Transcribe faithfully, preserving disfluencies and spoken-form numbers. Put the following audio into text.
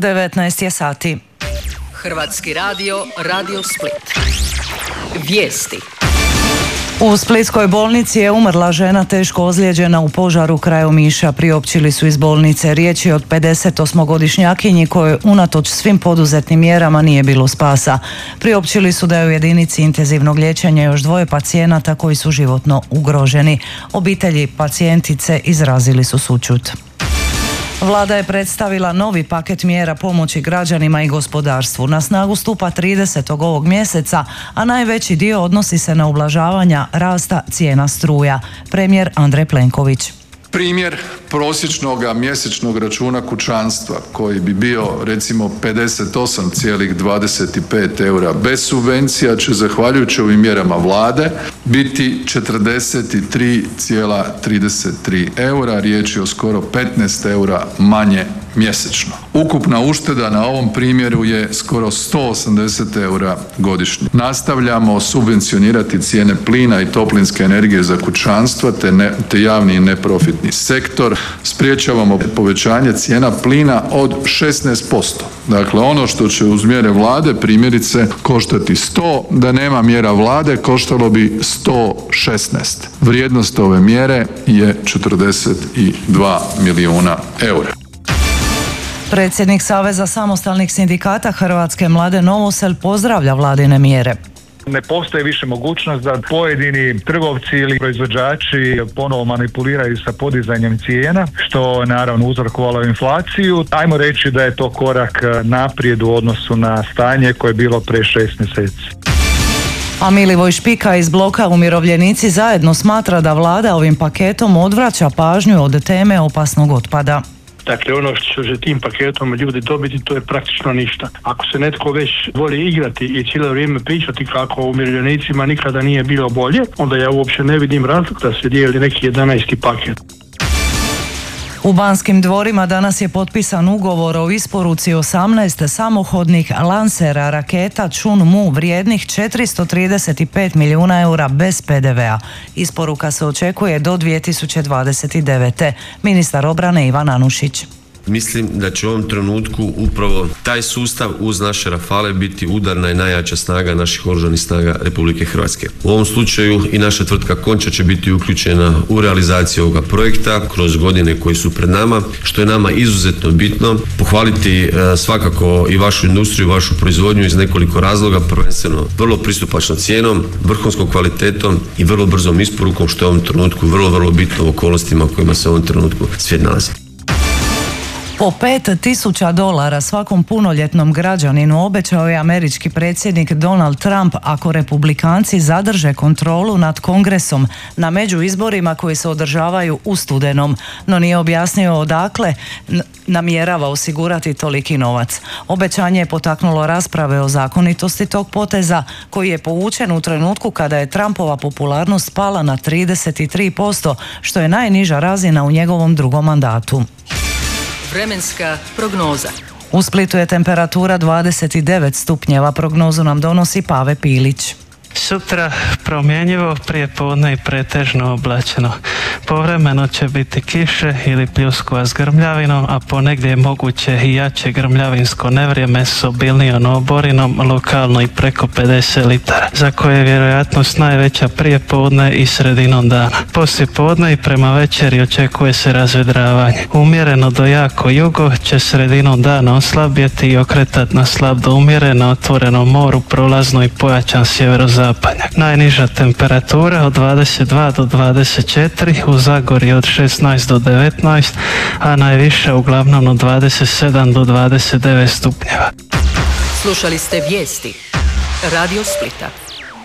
devetnaest je sati. Hrvatski radio, Radio Split. Vijesti. U splitskoj bolnici je umrla žena teško ozlijeđena u požaru kraj Omiša, priopćili su iz bolnice. Riječ je od pedesetosmogodišnjakinji kojoj unatoč svim poduzetnim mjerama nije bilo spasa. Priopćili su da je u jedinici intenzivnog liječenja još dvoje pacijenata koji su životno ugroženi. Obitelji pacijentice izrazili su sućut. Vlada je predstavila novi paket mjera pomoći građanima i gospodarstvu. Na snagu stupa tridesetog ovog mjeseca, a najveći dio odnosi se na ublažavanja rasta cijena struja. Premijer Andrej Plenković. Primjer prosječnog mjesečnog računa kućanstva koji bi bio recimo pedeset osam zarez dvadeset pet eura bez subvencija će zahvaljujući ovim mjerama Vlade biti četrdeset tri zarez trideset tri eura, riječ je o skoro petnaest eura manje mjesečno. Ukupna ušteda na ovom primjeru je skoro sto osamdeset eura godišnje. Nastavljamo subvencionirati cijene plina i toplinske energije za kućanstva te, ne, te javni i neprofitni sektor. Spriječavamo povećanje cijena plina od šesnaest posto. Dakle, ono što će uz mjere Vlade primjerice koštati sto, da nema mjera Vlade koštalo bi sto šesnaest. Vrijednost ove mjere je četrdeset dva milijuna eura. Predsjednik Saveza samostalnih sindikata Hrvatske Mladen Novosel pozdravlja vladine mjere. Ne postoji više mogućnost da pojedini trgovci ili proizvođači ponovo manipuliraju sa podizanjem cijena, što naravno uzrokovalo inflaciju. Ajmo reći da je to korak naprijed u odnosu na stanje koje je bilo pre šest mjeseci. A Milivoj Špika iz bloka Umirovljenici zajedno smatra da vlada ovim paketom odvraća pažnju od teme opasnog otpada. Dakle, ono što će tim paketom ljudi dobiti, to je praktično ništa. Ako se netko već voli igrati i cijelo vrijeme pričati kako umirovljenicima nikada nije bilo bolje, onda ja uopće ne vidim razlog da se dijeli neki jedanaesti paket. U Banskim dvorima danas je potpisan ugovor o isporuci osamnaest samohodnih lansera raketa Chunmu vrijednih četiristo trideset pet milijuna eura bez pe de vea. Isporuka se očekuje do dvije tisuće dvadeset devete. Ministar obrane Ivan Anušić. Mislim da će u ovom trenutku upravo taj sustav uz naše Rafale biti udarna i najjača snaga naših oružanih snaga Republike Hrvatske. U ovom slučaju i naša tvrtka Konča će biti uključena u realizaciju ovoga projekta kroz godine koji su pred nama, što je nama izuzetno bitno. Pohvaliti e, svakako i vašu industriju, vašu proizvodnju iz nekoliko razloga, prvenstveno vrlo pristupačnom cijenom, vrhunskom kvalitetom i vrlo brzom isporukom, što je u ovom trenutku vrlo, vrlo bitno u okolnostima u kojima se u ovom trenutku svijet nalazi. Po pet tisuća dolara svakom punoljetnom građaninu obećao je američki predsjednik Donald Trump ako republikanci zadrže kontrolu nad Kongresom na međuizborima koji se održavaju u studenom, no nije objasnio odakle namjerava osigurati toliki novac. Obećanje je potaknulo rasprave o zakonitosti tog poteza koji je povučen u trenutku kada je Trumpova popularnost pala na trideset tri posto, što je najniža razina u njegovom drugom mandatu. Vremenska prognoza. U Splitu je temperatura dvadeset devet stupnjeva, prognozu nam donosi Pave Pilić. Sutra promjenjivo, prije podne i pretežno oblačeno. Povremeno će biti kiše ili pljuskova s grmljavinom, a ponegdje je moguće i jače grmljavinsko nevrijeme s obilnijom oborinom, lokalno i preko pedeset litara, za koje je vjerojatnost najveća prije podne i sredinom dana. Poslije podne i prema večeri očekuje se razvedravanje. Umjereno do jako jugo će sredinom dana oslabjeti i okretati na slab do umjereno otvorenom moru, prolazno i pojačan sjeverozapad. Najniža temperatura od dvadeset dva do dvadeset četiri, u Zagorju od šesnaest do devetnaest, a najviša uglavnom od dvadeset sedam do dvadeset devet stupnjeva. Slušali ste vijesti Radio Splita.